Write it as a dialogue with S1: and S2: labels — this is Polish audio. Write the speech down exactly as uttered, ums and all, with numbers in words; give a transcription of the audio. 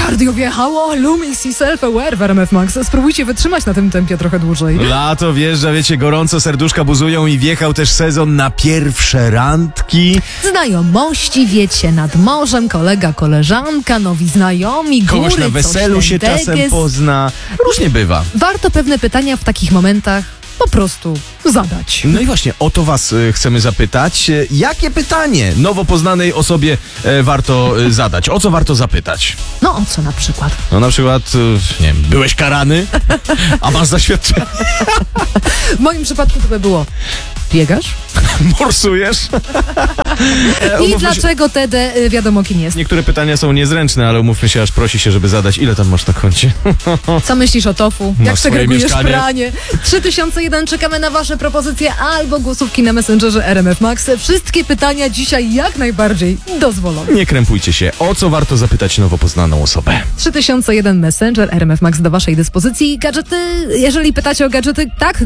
S1: Cardio wjechało, Loomis i Self-Aware w R M F Max. Spróbujcie wytrzymać na tym tempie trochę dłużej.
S2: Lato wjeżdża, wiecie, gorąco, serduszka buzują i wjechał też sezon na pierwsze randki.
S1: Znajomości, wiecie, nad morzem, kolega, koleżanka, nowi znajomi, góry,
S2: Kogoś na weselu się
S1: deges.
S2: czasem pozna. Różnie bywa.
S1: Warto pewne pytania w takich momentach po prostu zadać.
S2: No i właśnie o to was y, chcemy zapytać. Y, Jakie pytanie nowo poznanej osobie y, warto y, zadać? O co warto zapytać?
S1: No o co na przykład?
S2: No na przykład, y, nie wiem, byłeś karany? A masz zaświadczenie?
S1: W moim przypadku to by było: biegasz?
S2: Morsujesz? E,
S1: I
S2: umówmy się-
S1: dlaczego T D y, wiadomo kim jest?
S2: Niektóre pytania są niezręczne, ale umówmy się, aż prosi się, żeby zadać. Ile tam masz na koncie?
S1: Co myślisz o tofu?
S2: Masz
S1: Jak
S2: swoje
S1: segregujesz
S2: mieszkanie?
S1: pranie? trzy tysiące jeden, czekamy na wasze propozycje albo głosówki na Messengerze R M F Max. Wszystkie pytania dzisiaj jak najbardziej dozwolone.
S2: Nie krępujcie się. O co warto zapytać nowo poznaną osobę?
S1: trzy tysiące jeden Messenger, R M F Max do waszej dyspozycji. Gadżety, jeżeli pytacie o gadżety, tak,